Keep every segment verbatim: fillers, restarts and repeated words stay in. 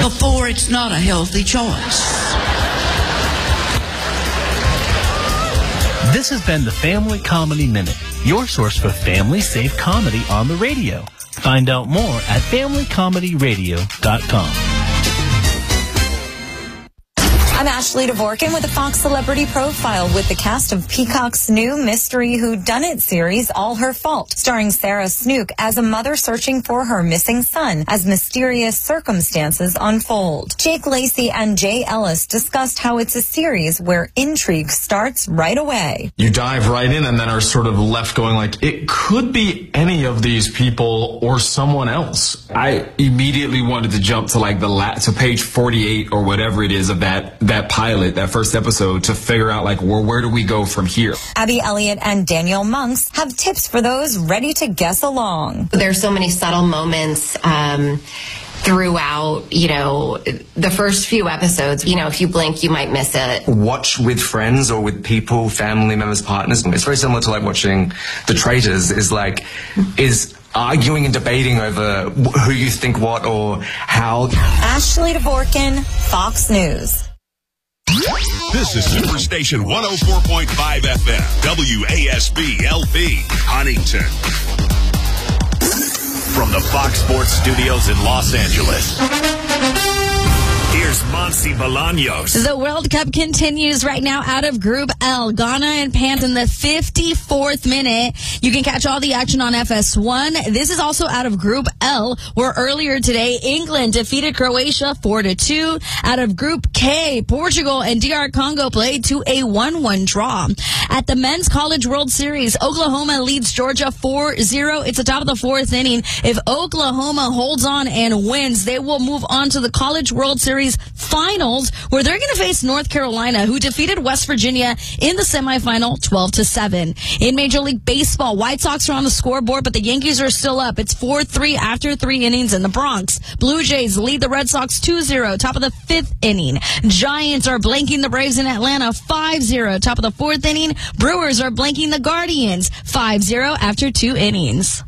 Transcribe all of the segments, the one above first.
before it's not a healthy choice. This has been the Family Comedy Minute, your source for family-safe comedy on the radio. Find out more at family comedy radio dot com. I'm Ashley Dvorkin with a Fox Celebrity Profile with the cast of Peacock's new Mystery Whodunit series, All Her Fault, starring Sarah Snook as a mother searching for her missing son as mysterious circumstances unfold. Jake Lacy and Jay Ellis discussed how it's a series where intrigue starts right away. You dive right in and then are sort of left going like, it could be any of these people or someone else. I immediately wanted to jump to like the la- to page forty-eight or whatever it is of that that pilot, that first episode, to figure out like, well, where do we go from here? Abby Elliott and Danielle Monks have tips for those ready to guess along. There's so many subtle moments um, throughout, you know, the first few episodes. You know, if you blink, you might miss it. Watch with friends or with people, family members, partners. It's very similar to like watching The Traitors, is like, is arguing and debating over who you think what or how. Ashley Dvorkin, Fox News. This is Superstation one oh four point five F M, W A S B L P, Huntington. From the Fox Sports Studios in Los Angeles, here's Monsi Bolaños. The World Cup continues right now out of Group L. Ghana and Panama in the fifty-fourth minute. You can catch all the action on F S one. This is also out of Group L, where earlier today, England defeated Croatia four to two. Out of Group K, Portugal and D R Congo played to a one one draw. At the Men's College World Series, Oklahoma leads Georgia four zero. It's the top of the fourth inning. If Oklahoma holds on and wins, they will move on to the College World Series Finals, where they're going to face North Carolina, who defeated West Virginia in the semifinal twelve to seven. In Major League Baseball, White Sox are on the scoreboard, but the Yankees are still up. It's four three after three innings in the Bronx. Blue Jays lead the Red Sox two zero, top of the fifth inning. Giants are blanking the Braves in Atlanta five zero, top of the fourth inning. Brewers are blanking the Guardians five zero after two innings.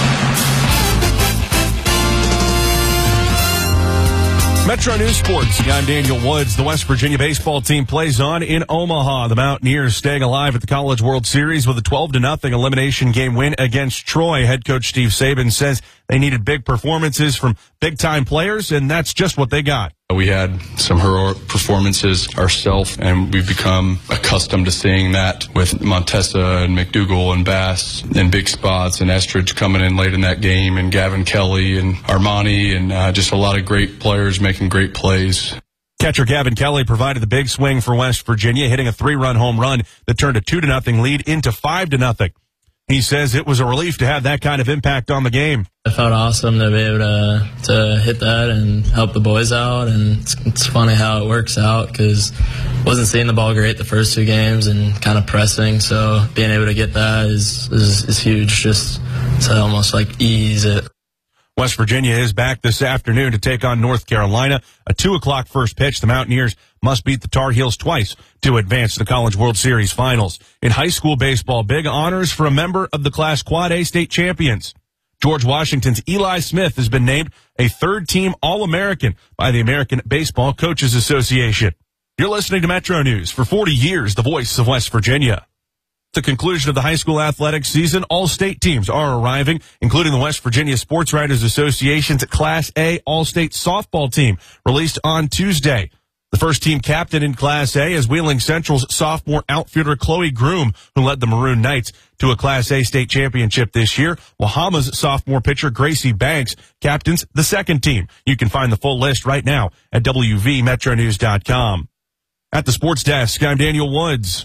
Metro News Sports. I'm Daniel Woods. The West Virginia baseball team plays on in Omaha. The Mountaineers staying alive at the College World Series with a twelve to nothing elimination game win against Troy. Head coach Steve Saban says they needed big performances from big-time players, and that's just what they got. We had some heroic performances ourselves, and we've become accustomed to seeing that with Montessa and McDougal and Bass in big spots, and Estridge coming in late in that game, and Gavin Kelly and Armani, and uh, just a lot of great players making great plays. Catcher Gavin Kelly provided the big swing for West Virginia, hitting a three-run home run that turned a two to nothing lead into five to nothing. He says it was a relief to have that kind of impact on the game. It felt awesome to be able to to hit that and help the boys out, and it's, it's funny how it works out because wasn't seeing the ball great the first two games and kind of pressing, so being able to get that is, is, is huge, just to almost like ease it. West Virginia is back this afternoon to take on North Carolina. A two o'clock first pitch. The Mountaineers must beat the Tar Heels twice to advance to the College World Series Finals. In high school baseball, big honors for a member of the Class Quad A state champions. George Washington's Eli Smith has been named a third-team All-American by the American Baseball Coaches Association. You're listening to Metro News. For forty years, the voice of West Virginia. The conclusion of the high school athletics season, all state teams are arriving, including the West Virginia Sports Writers Association's Class A All-State softball team, released on Tuesday. The first team captain in Class A is Wheeling Central's sophomore outfielder Chloe Groom, who led the Maroon Knights to a Class A state championship this year. Wahama's sophomore pitcher Gracie Banks captains the second team. You can find the full list right now at W V metro news dot com. At the sports desk, I'm Daniel Woods.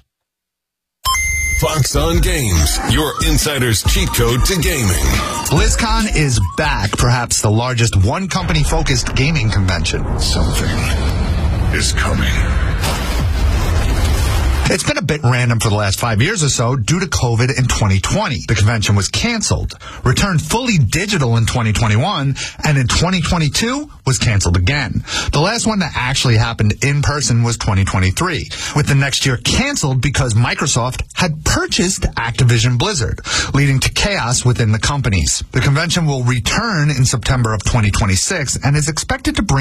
Fox on Games, your insider's cheat code to gaming. BlizzCon is back, perhaps the largest one-company-focused gaming convention. Something is coming. It's been a bit random for the last five years or so due to COVID in twenty twenty. The convention was canceled, returned fully digital in twenty twenty-one, and in twenty twenty-two was canceled again. The last one that actually happened in person was twenty twenty-three, with the next year canceled because Microsoft had purchased Activision Blizzard, leading to chaos within the companies. The convention will return in September of twenty twenty-six and is expected to bring